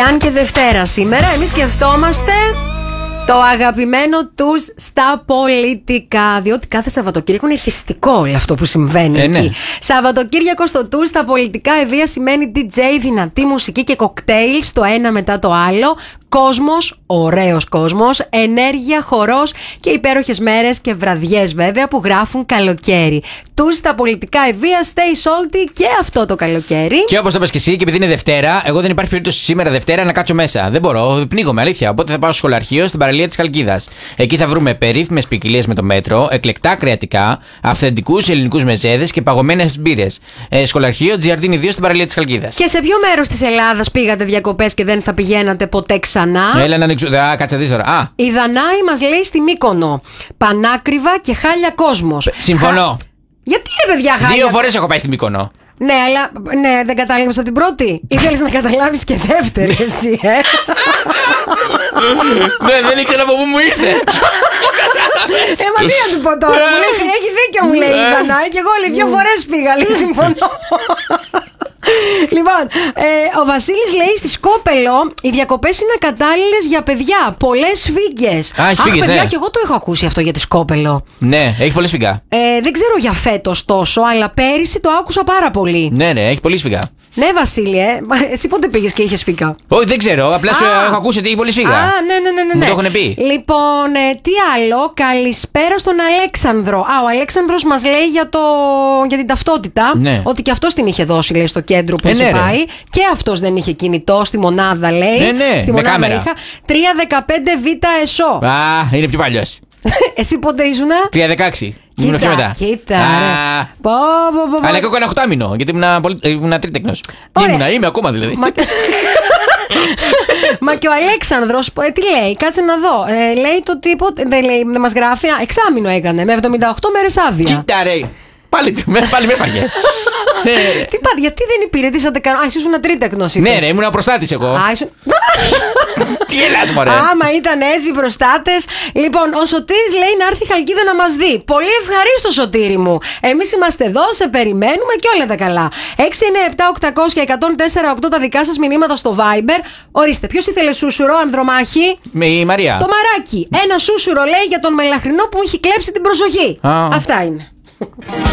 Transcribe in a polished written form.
αν και Δευτέρα σήμερα, εμείς σκεφτόμαστε το αγαπημένο τους στα πολιτικά. Διότι κάθε Σαββατοκύριακο είναι εθιστικό όλο αυτό που συμβαίνει εκεί. Ναι. Σαββατοκύριακο στο τους στα πολιτικά ευεία σημαίνει DJ, δυνατή μουσική και κοκτέιλ το ένα μετά το άλλο. Κόσμος, ωραίος κόσμος, ενέργεια, χορός και υπέροχες μέρες και βραδιές βέβαια που γράφουν καλοκαίρι. Τους στα πολιτικά ευεία, stay salty και αυτό το καλοκαίρι. Και όπως το είπες και εσύ, και επειδή είναι Δευτέρα, εγώ δεν υπάρχει περίπτωση σήμερα Δευτέρα να κάτσω μέσα. Δεν μπορώ, πνίγομαι αλήθεια. Οπότε θα πάω στο σχολαρχείο στην παραλία της Χαλκίδας. Εκεί θα βρούμε περίφημες ποικιλίες με το μέτρο, εκλεκτά κρεατικά, αυθεντικούς ελληνικούς μεζέδες και παγωμένες μπύρες. Σχολαρχείο Τζιαρντίνη 2 στην παραλία της Χαλκίδας. Και σε ποιο μέρος της Ελλάδας πήγατε διακοπές και δεν θα πηγαίνατε ποτέ ξανά? Έλα να ανοίξω. Κάτσε να δεις τώρα. Η Δανάη μας λέει στη Μύκονο. Πανάκριβα και χάλια κόσμος. Συμφωνώ. Γιατί ρε παιδιά χάλια? 2 φορές έχω πάει στη Μύκονο. Ναι, αλλά δεν κατάλαβες από την πρώτη. Ή θέλεις να καταλάβεις και δεύτερη εσύ, Ναι, δεν ήξερα από πού μου ήρθε. Μα τι να του πω τώρα. Μου λέει, έχει δίκιο, μου λέει η Δανάη. Και εγώ λέει 2 φορές πήγα, λέει, συμφωνώ. Λοιπόν, ο Βασίλης λέει στη Σκόπελο οι διακοπές είναι κατάλληλες για παιδιά. Πολλές φίγγες. Έχει φίγγες, παιδιά, ναι. και εγώ το έχω ακούσει αυτό για τη Σκόπελο. Ναι, έχει πολλές φυγά. Δεν ξέρω για φέτος τόσο, αλλά πέρυσι το άκουσα πάρα πολύ. Ναι, έχει πολλή σφυγά. Ναι, Βασίλη, εσύ πότε πήγες και είχες φύγα? Όχι, δεν ξέρω. Απλά σου έχω ακούσει ότι έχει πολύ σφυγά. Ναι. Μου το έχουν πει. Λοιπόν, τι άλλο. Καλησπέρα στον Αλέξανδρο. Ο Αλέξανδρος μας λέει για την ταυτότητα. Ναι. Ότι και αυτός την είχε δώσει, λέει, στο κέντρο που είχε πάει. Και αυτός δεν είχε κινητό στη μονάδα, λέει. Ναι, στη με μονάδα κάμερα. είχα 315 Β ΕΣΟ. Είναι πιο παλιός. Εσύ πότε ήσουνα? 316. Ήμουν πιο μετά. Κοίτα. Αλλά και εγώ έκανα 8 μήνο, γιατί ήμουν τρίτεκνος. Είμαι ακόμα δηλαδή. Μα και ο Αλέξανδρος, τι λέει, κάτσε να δω. Λέει το τίποτα, δεν μας γράφει. Εξάμηνο έκανε, με 78 μέρες άδεια. Κοίτα ρε. Πάλι με έφαγε. Τι πάτε, γιατί δεν υπηρετήσατε καν? Εσύ ήσουν τρίτεκνος. Ναι, ρε, ήμουν προστάτης εγώ. Τι γελάς, μωρέ. Άμα ήταν έτσι οι προστάτες. Λοιπόν, ο Σωτήρης λέει να έρθει η Χαλκίδα να μας δει. Πολύ ευχαρίστω, Σωτήρη μου. Εμείς είμαστε εδώ, σε περιμένουμε και όλα τα καλά. 697-800-1048 τα δικά σας μηνύματα στο Viber. Ορίστε, ποιος ήθελε σούσουρο, Ανδρομάχη? Η Μαρία. Το Μαράκι. Ένα σούσουρο λέει για τον μελαχρινό που έχει κλέψει την προσοχή. Αυτά είναι.